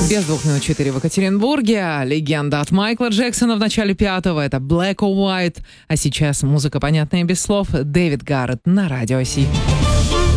Без 2 минут 4 в Екатеринбурге. Легенда от Майкла Джексона в начале 5-го. Это Black or White. А сейчас музыка, понятная без слов. Дэвид Гарретт на Радио Си.